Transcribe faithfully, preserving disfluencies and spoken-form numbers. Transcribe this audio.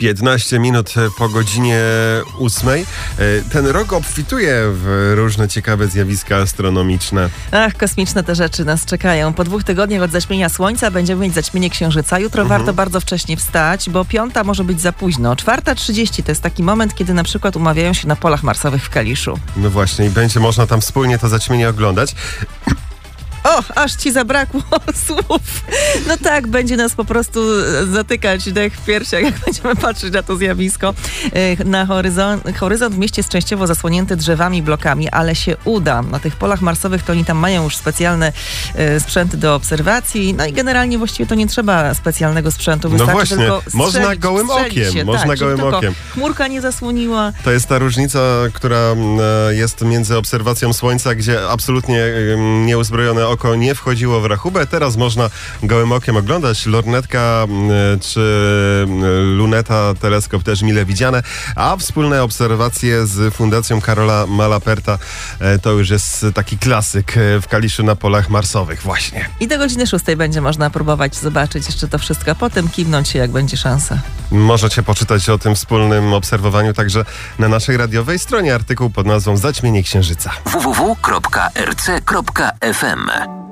piętnaście minut po godzinie ósmej. Ten rok obfituje w różne ciekawe zjawiska astronomiczne. Ach, kosmiczne te rzeczy nas czekają. Po dwóch tygodniach od zaćmienia Słońca będziemy mieć zaćmienie Księżyca. Jutro mhm. warto bardzo wcześnie wstać, bo piąta może być za późno. czwarta trzydzieści to jest taki moment, kiedy na przykład umawiają się na polach marsowych w Kaliszu. No właśnie i będzie można tam wspólnie to zaćmienie oglądać. O, aż ci zabrakło słów. No tak, będzie nas po prostu zatykać dech w piersiach, jak będziemy patrzeć na to zjawisko. Na horyzont, horyzont w mieście jest częściowo zasłonięty drzewami, blokami, ale się uda. Na tych polach marsowych to oni tam mają już specjalne y, sprzęty do obserwacji. No i generalnie właściwie to nie trzeba specjalnego sprzętu. No właśnie, tylko można gołym okiem. Się, można tak, gołym okiem. Chmurka nie zasłoniła. To jest ta różnica, która jest między obserwacją Słońca, gdzie absolutnie nieuzbrojone oko nie wchodziło w rachubę. Teraz można gołym okiem oglądać. Lornetka czy luneta, teleskop też mile widziane, a wspólne obserwacje z Fundacją Karola Malaperta to już jest taki klasyk w Kaliszu na polach marsowych właśnie. I do godziny szóstej będzie można próbować zobaczyć jeszcze to wszystko, a potem kiwnąć się, jak będzie szansa. Możecie poczytać o tym wspólnym obserwowaniu także na naszej radiowej stronie. Artykuł pod nazwą Zaćmienie Księżyca. w w w kropka r c kropka f m